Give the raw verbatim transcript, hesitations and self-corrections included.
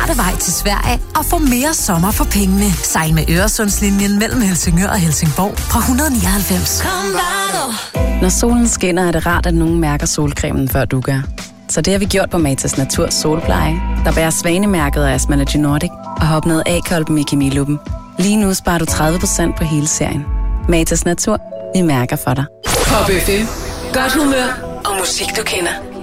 smarte vej til Sverige og få mere sommer for pengene. Sejl med Øresundslinjen mellem Helsingør og Helsingborg fra et hundrede nioghalvfems. Når solen skinner, er det rart, at nogen mærker solcremen, før du gør. Så det har vi gjort på Matas Natur Solpleje, der bærer svanemærket af Asmalogy Nordic og har opnået A-kolben i Kemiluppen. Lige nu sparer du tredive procent på hele serien. Matas Natur, vi mærker for dig. Pop F M. Godt humør og musik, du kender.